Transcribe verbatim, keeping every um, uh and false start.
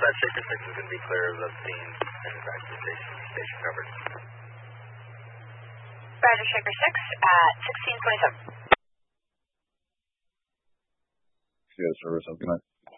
that Shaker six is going to be clear of the scene and back to the station, station covered. Roger, Shaker six at sixteen twenty-seven. Yeah, service. Have a good night.